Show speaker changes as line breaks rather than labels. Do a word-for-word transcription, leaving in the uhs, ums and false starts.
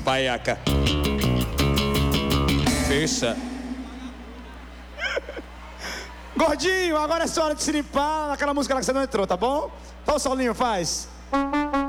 paiaca. Fecha.
Gordinho, agora é sua hora de se limpar. Aquela música lá que você não entrou, tá bom? Só o solinho, faz.